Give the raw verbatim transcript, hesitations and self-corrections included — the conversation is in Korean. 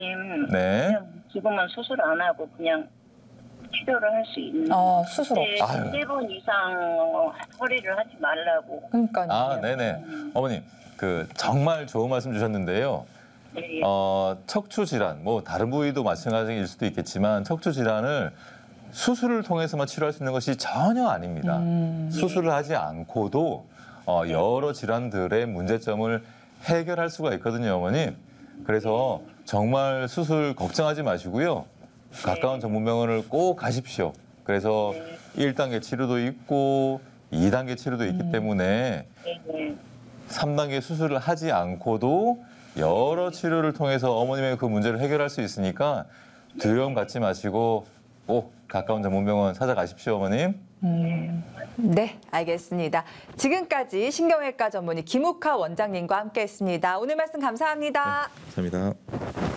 네. 그냥 지금은 수술 안 하고 그냥 치료를 할 수 있는. 어, 수술 네, 없이. 아유. 세 번 이상 허리를 하지 말라고. 그러니까요. 아, 네네. 어머님, 그 정말 좋은 말씀 주셨는데요. 네. 어, 척추 질환, 뭐 다른 부위도 마찬가지일 수도 있겠지만 척추 질환을 수술을 통해서만 치료할 수 있는 것이 전혀 아닙니다. 음. 수술을 하지 않고도 어, 여러 질환들의 문제점을 해결할 수가 있거든요, 어머님. 그래서 정말 수술 걱정하지 마시고요. 가까운 전문병원을 꼭 가십시오. 그래서 일 단계 치료도 있고 이 단계 치료도 있기 때문에 네, 네. 삼 단계 수술을 하지 않고도 여러 치료를 통해서 어머님의 그 문제를 해결할 수 있으니까 두려움 갖지 마시고 꼭 가까운 전문병원 찾아가십시오, 어머님. 음. 네, 알겠습니다. 지금까지 신경외과 전문의 김욱하 원장님과 함께했습니다. 오늘 말씀 감사합니다. 감사합니다.